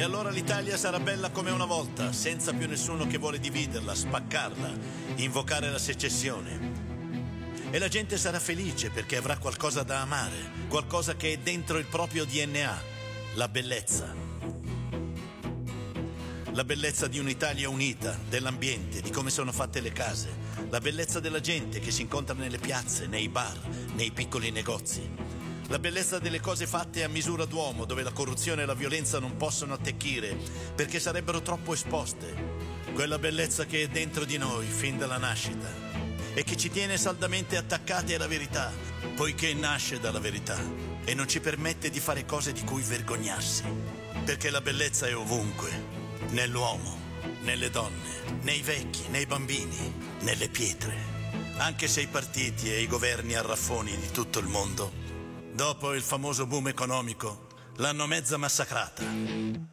allora l'Italia sarà bella come una volta, senza più nessuno che vuole dividerla, spaccarla, invocare la secessione. E la gente sarà felice perché avrà qualcosa da amare, qualcosa che è dentro il proprio DNA, la bellezza. La bellezza di un'Italia unita, dell'ambiente, di come sono fatte le case, la bellezza della gente che si incontra nelle piazze, nei bar, nei piccoli negozi. La bellezza delle cose fatte a misura d'uomo, dove la corruzione e la violenza non possono attecchire perché sarebbero troppo esposte. Quella bellezza che è dentro di noi fin dalla nascita e che ci tiene saldamente attaccati alla verità, poiché nasce dalla verità e non ci permette di fare cose di cui vergognarsi. Perché la bellezza è ovunque, nell'uomo, nelle donne, nei vecchi, nei bambini, nelle pietre. Anche se i partiti e i governi arraffoni di tutto il mondo, dopo il famoso boom economico, l'hanno mezza massacrata.